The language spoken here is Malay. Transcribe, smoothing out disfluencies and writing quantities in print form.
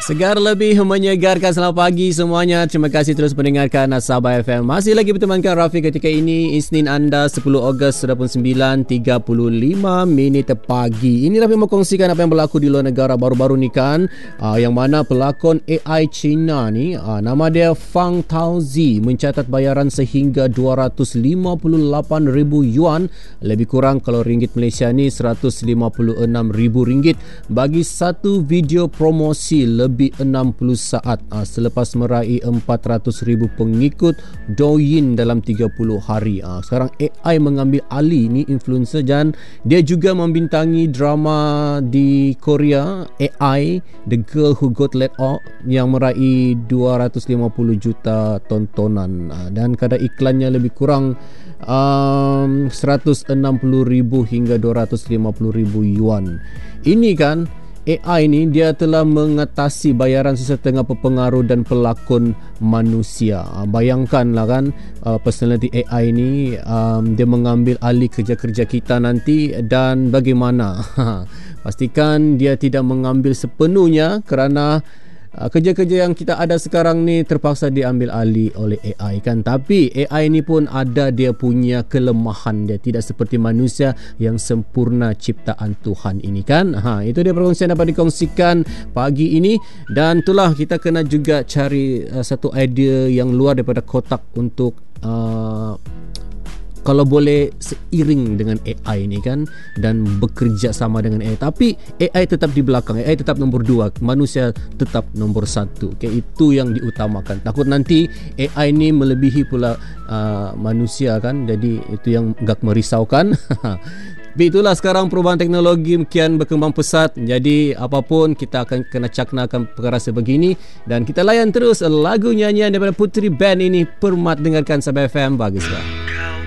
Segar lebih menyegarkan. Selamat pagi semuanya. Terima kasih terus mendengarkan Sabah FM. Masih lagi bertemankan Rafiq ketika ini Isnin anda 10 Ogos sudah pun 9.35 pagi. Ini Rafiq mengkongsikan apa yang berlaku di luar negara baru-baru ni kan. Yang mana pelakon AI China ni, nama dia Fang Taozi, mencatat bayaran sehingga 258,000 yuan, lebih kurang kalau ringgit Malaysia ni 156,000 ringgit, bagi satu video promosi lebih 60 saat selepas meraih 400,000 pengikut Douyin dalam 30 hari. Sekarang AI mengambil alih ni influencer, dan dia juga membintangi drama di Korea AI The Girl Who Got Let Out yang meraih 250 juta tontonan, dan kadar iklannya lebih kurang 160,000 hingga 250,000 yuan. Ini kan AI ni dia telah mengatasi bayaran sesetengah pepengaruh dan pelakon manusia. Bayangkanlah kan, personality AI ni dia mengambil alih kerja-kerja kita nanti, dan bagaimana? Pastikan dia tidak mengambil sepenuhnya, kerana kerja-kerja yang kita ada sekarang ni terpaksa diambil alih oleh AI kan. Tapi AI ni pun ada dia punya kelemahan. Dia tidak seperti manusia yang sempurna ciptaan Tuhan ini kan. Itu dia perkongsian dapat dikongsikan pagi ini. Dan itulah kita kena juga cari satu idea yang luar daripada kotak untuk kalau boleh seiring dengan AI ni kan, dan bekerja sama dengan AI. Tapi AI tetap di belakang, AI tetap nombor 2, manusia tetap nombor 1. Okay, itu yang diutamakan. Takut nanti AI ni melebihi pula manusia kan. Jadi itu yang agak merisaukan. Tapi itulah sekarang perubahan teknologi kian berkembang pesat. Jadi apapun kita akan kena caknakan perkara sebegini. Dan kita layan terus lagu nyanyian daripada Puteri Band ini. Permat dengarkan Sabah FM. Baguslah.